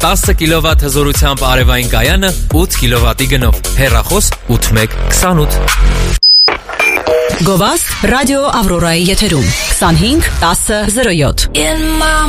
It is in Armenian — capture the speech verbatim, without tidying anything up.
տասը կիլովատ հզորությամբ արևային կայանը ութ կիլովատի գնով, հեռախոս ութ մեկ քսանութ։ Գովաստ ռադիո Ավրորայի եթերում քսանհինգ տասը զրո յոթ։